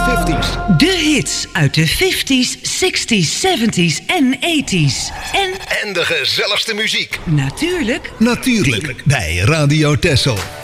50s. De hits uit de 50s, 60s, 70s en 80s. En de gezelligste muziek. Natuurlijk bij Radio Texel.